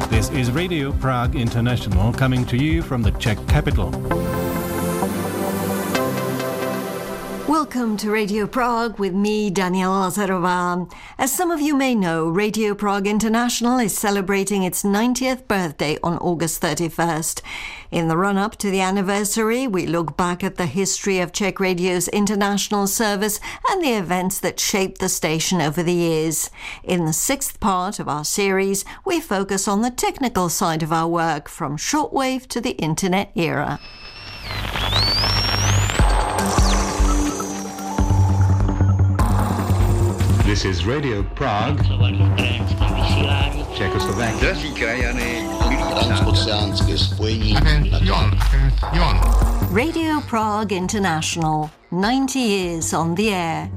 This is Radio Prague International coming to you from the Czech capital. Welcome to Radio Prague with me, Daniela Lazarova. As some of you may know, Radio Prague International is celebrating its 90th birthday on August 31st. In the run-up to the anniversary, we look back at the history of Czech Radio's international service and the events that shaped the station over the years. In the sixth part of our series, we focus on the technical side of our work, from shortwave to the internet era. This is Radio Prague, Czechoslovakia. Drazí krajany, transoceánské spojení. Radio Prague International, 90 years on the air.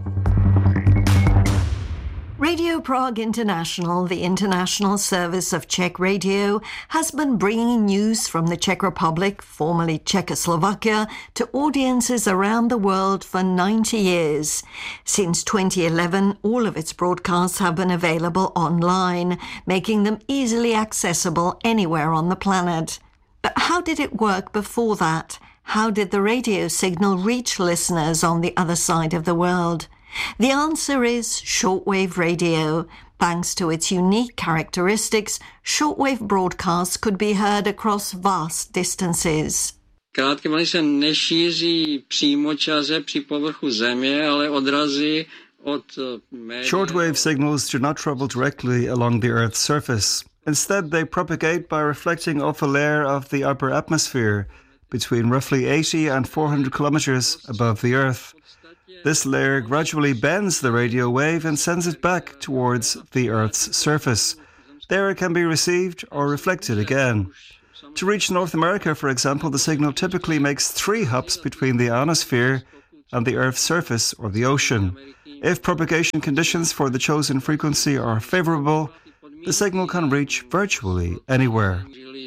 Radio Prague International, the international service of Czech radio, has been bringing news from the Czech Republic, formerly Czechoslovakia, to audiences around the world for 90 years. Since 2011, all of its broadcasts have been available online, making them easily accessible anywhere on the planet. But how did it work before that? How did the radio signal reach listeners on the other side of the world? The answer is shortwave radio. Thanks to its unique characteristics, shortwave broadcasts could be heard across vast distances. Krátké vlny se nešíří přímočaře při povrchu země, ale odrazy od média. Shortwave signals do not travel directly along the Earth's surface. Instead, they propagate by reflecting off a layer of the upper atmosphere between roughly 80 and 400 kilometers above the Earth. This layer gradually bends the radio wave and sends it back towards the Earth's surface. There it can be received or reflected again. To reach North America, for example, the signal typically makes 3 hops between the ionosphere and the Earth's surface or the ocean. If propagation conditions for the chosen frequency are favorable, the signal can reach virtually anywhere.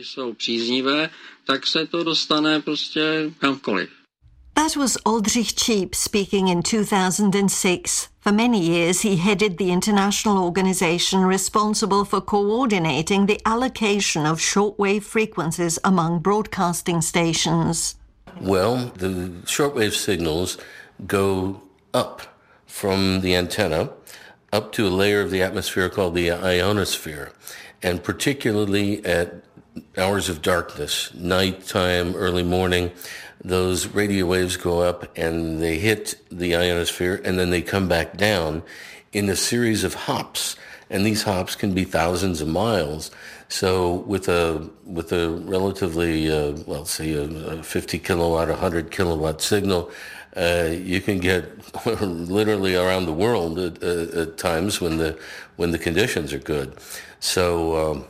That was Oldřich Číp speaking in 2006. For many years, he headed the international organization responsible for coordinating the allocation of shortwave frequencies among broadcasting stations. Well, the shortwave signals go up from the antenna up to a layer of the atmosphere called the ionosphere, and particularly at hours of darkness, nighttime, early morning, those radio waves go up and they hit the ionosphere and then they come back down in a series of hops. And these hops can be thousands of miles. So with a relatively, say a 50 kilowatt, 100 kilowatt signal, you can get literally around the world at times when the conditions are good. So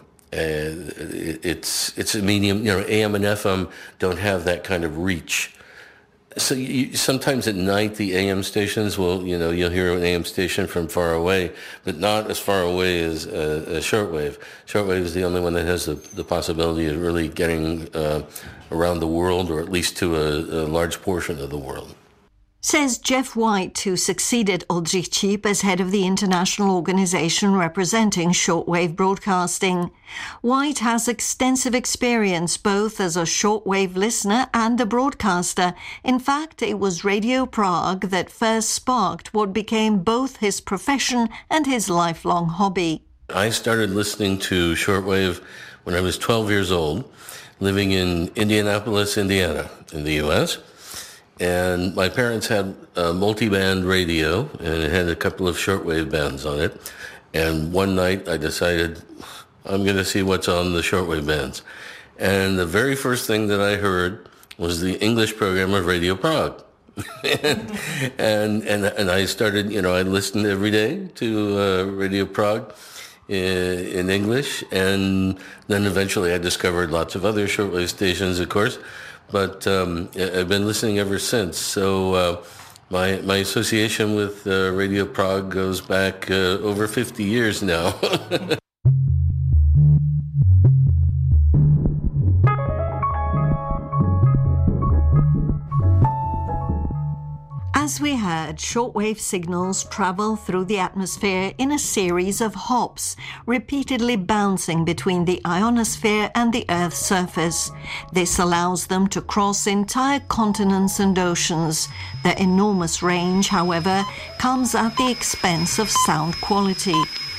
it's a medium. AM and FM don't have that kind of reach. So sometimes at night the AM stations will, you'll hear an AM station from far away, but not as far away as a shortwave. Shortwave is the only one that has the possibility of really getting around the world, or at least to a large portion of the world. Says Jeff White, who succeeded Oldřich Číp as head of the international organization representing shortwave broadcasting. White has extensive experience both as a shortwave listener and a broadcaster. In fact, it was Radio Prague that first sparked what became both his profession and his lifelong hobby. I started listening to shortwave when I was 12 years old, living in Indianapolis, Indiana, in the U.S., and my parents had a multi-band radio, and it had a couple of shortwave bands on it. And one night I decided, I'm going to see what's on the shortwave bands. And the very first thing that I heard was the English program of Radio Prague. and I started, I listened every day to Radio Prague in English. And then eventually I discovered lots of other shortwave stations, of course. But I've been listening ever since. So my association with Radio Prague goes back over 50 years now. As we heard, shortwave signals travel through the atmosphere in a series of hops, repeatedly bouncing between the ionosphere and the Earth's surface. This allows them to cross entire continents and oceans. Their enormous range, however, comes at the expense of sound quality.